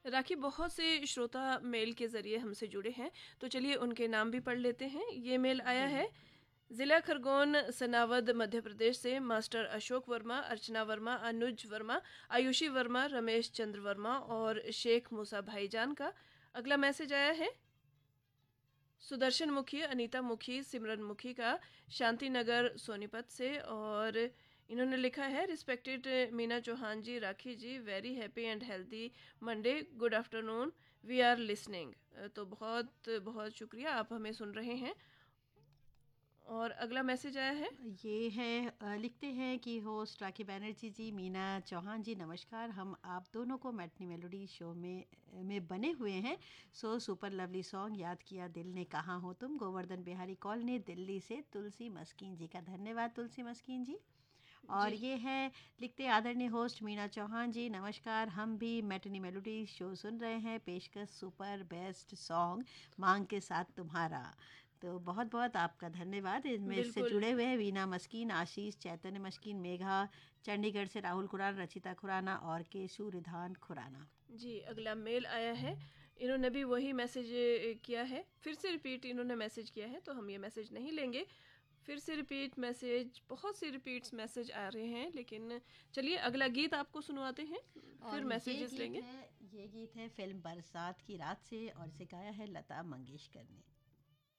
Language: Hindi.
राखी, बहुत से श्रोता मेल के ज़रिए हमसे जुड़े हैं, तो चलिए उनके नाम भी पढ़ लेते हैं। ये मेल आया जी। है ज़िला खरगोन, सनावद, मध्य प्रदेश से मास्टर अशोक वर्मा, अर्चना वर्मा, अनुज वर्मा, आयुषी वर्मा, रमेश चंद्र वर्मा और शेख मूसा भाईजान का। अगला मैसेज आया है सुदर्शन मुखी, अनीता मुखी, सिमरन मुखी का, शांति नगर सोनीपत से। और इन्होंने लिखा है, respected Meena Chauhan ji, rakhi ji, very happy and healthy Monday, good afternoon, we are listening. तो बहुत बहुत शुक्रिया, आप हमें सुन रहे हैं। और अगला मैसेज आया है। ये है लिखते हैं कि होस्ट राखी बैनर्जी जी, मीना चौहान जी नमस्कार। हम आप दोनों को मैटनी मेलोडी शो में बने हुए हैं। सो सुपर लवली सॉन्ग याद किया दिल ने, कहाँ हो तुम। गोवर्धन बिहारी कॉलोनी, दिल्ली से तुलसी मस्कीन जी का धन्यवाद तुलसी मस्कीन जी। और जी, ये है लिखते आदरणीय होस्ट मीना चौहान जी नमस्कार। हम भी मैटनी मेलोडी शो सुन रहे हैं। पेशकश सुपर बेस्ट सॉन्ग मांग के साथ तुम्हारा। तो बहुत बहुत आपका धन्यवाद। इनमें से बिल्कुल। जुड़े हुए हैं वीना मस्कीन, आशीष, चैतन्य मस्कीन, मेघा, चंडीगढ़ से राहुल खुराना, रचिता खुराना और केशु रिधान खुराना। जी, अगला मेल आया है। इन्होंने भी वही मैसेज किया है, फिर से रिपीट इन्होंने मैसेज किया है, तो हम ये मैसेज नहीं लेंगे। फिर से रिपीट मैसेज, बहुत से रिपीट्स मैसेज आ रहे हैं, लेकिन चलिए अगला गीत आपको सुनवाते हैं, फिर और मैसेजेस लेंगे। ये गीत है फिल्म बरसात की रात से और इसे गाया है लता मंगेशकर ने।